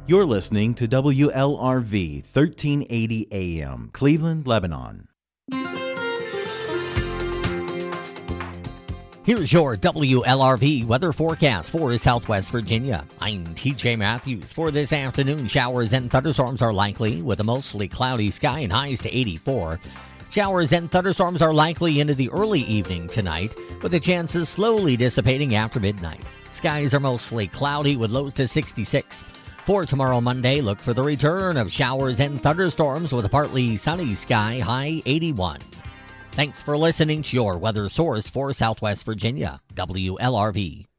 You're listening to WLRV 1380 AM, Cleveland, Lebanon. Here's your WLRV weather forecast for Southwest Virginia. I'm TJ Matthews. For this afternoon, showers and thunderstorms are likely with a mostly cloudy sky and highs to 84. Showers and thunderstorms are likely into the early evening tonight, with the chances slowly dissipating after midnight. Skies are mostly cloudy with lows to 66. For tomorrow, Monday, look for the return of showers and thunderstorms with a partly sunny sky, high 81. Thanks for listening to your weather source for Southwest Virginia, WLRV.